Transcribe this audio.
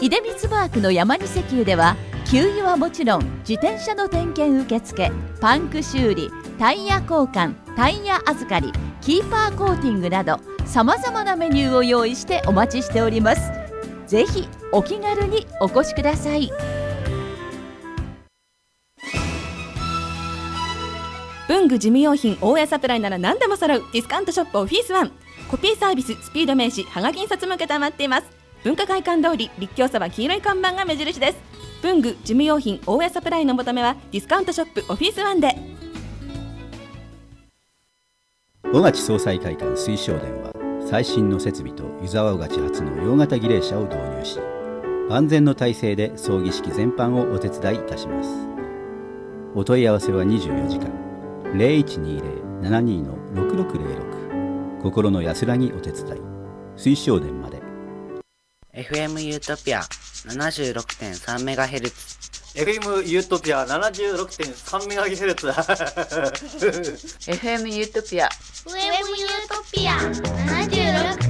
出光マークの山に石油では給油はもちろん自転車の点検受付、パンク修理、タイヤ交換、タイヤ預かり、キーパーコーティングなどさまざまなメニューを用意してお待ちしております。ぜひお気軽にお越しください。 文具事務用品大家サプライなら何でも揃うディスカウントショップオフィスワン。コピーサービス、スピード名刺、はがき印刷も承っています。文化会館通り立教そば黄色い看板が目印です。文具事務用品大家サプライのお求めはディスカウントショップオフィスワンで。 小勝総裁会館水晶殿は最新の設備と湯沢小勝初の洋型儀礼車を導入し、万全の体制で葬儀式全般をお手伝いいたします。お問い合わせは24時間 0120-72-6606 心の安らぎお手伝い水晶殿まで。 FM ユートピア 76.3MHz FM ユートピア 76.3MHz FM ユートピア FM ユートピア 76.3MHz